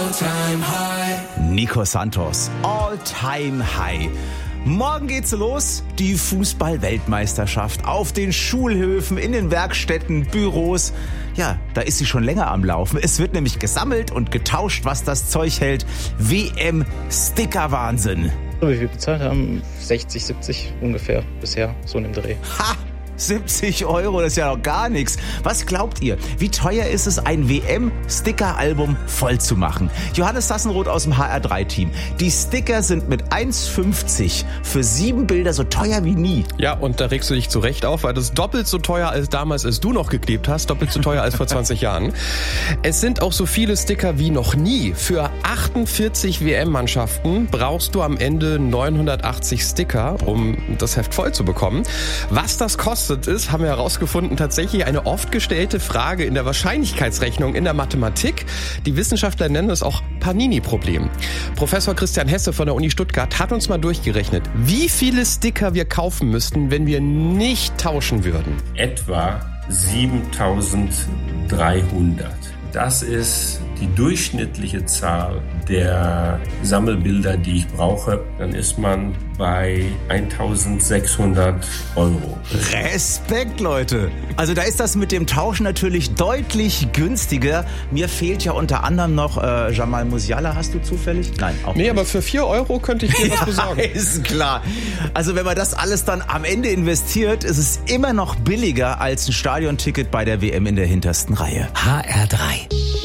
Nico Santos, All-Time High. Morgen geht's los, die Fußball-Weltmeisterschaft auf den Schulhöfen, in den Werkstätten, Büros. Ja, da ist sie schon länger am Laufen. Es wird nämlich gesammelt und getauscht, was das Zeug hält. WM-Sticker-Wahnsinn. Wie viel bezahlt haben? 60, 70 ungefähr bisher, so in dem Dreh. Ha! 70 €, das ist ja noch gar nichts. Was glaubt ihr? Wie teuer ist es, ein WM-Sticker-Album voll zu machen? Johannes Sassenroth aus dem HR3-Team. Die Sticker sind mit 1,50 für 7 Bilder so teuer wie nie. Ja, und da regst du dich zu Recht auf, weil das ist doppelt so teuer als damals, als du noch geklebt hast, doppelt so teuer als vor 20 Jahren. Es sind auch so viele Sticker wie noch nie. Für 48 WM-Mannschaften brauchst du am Ende 980 Sticker, um das Heft voll zu bekommen. Was das kostet, ist, haben wir herausgefunden, tatsächlich eine oft gestellte Frage in der Wahrscheinlichkeitsrechnung in der Mathematik. Die Wissenschaftler nennen es auch Panini-Problem. Professor Christian Hesse von der Uni Stuttgart hat uns mal durchgerechnet, wie viele Sticker wir kaufen müssten, wenn wir nicht tauschen würden. Etwa 7300. Das ist die durchschnittliche Zahl der Sammelbilder, die ich brauche. Dann ist man bei 1.600 €. Respekt, Leute. Also da ist das mit dem Tauschen natürlich deutlich günstiger. Mir fehlt ja unter anderem noch Jamal Musiala. Hast du zufällig? Nein, auch nicht. Nee, aber für 4 € könnte ich dir was besorgen. Ist klar. Also wenn man das alles dann am Ende investiert, ist es immer noch billiger als ein Stadionticket bei der WM in der hintersten Reihe. HR3